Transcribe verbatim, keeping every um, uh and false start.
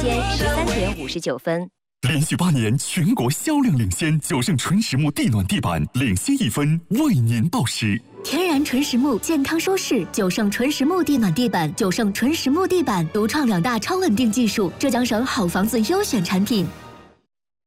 间十三点五十九分。 连续八年全国销量领先，九盛纯实木地暖地板领先一分，为您报时。 天然纯实木，健康舒适。九盛纯实木地暖地板，九盛纯实木地板独创两大超稳定技术，浙江省好房子优选产品。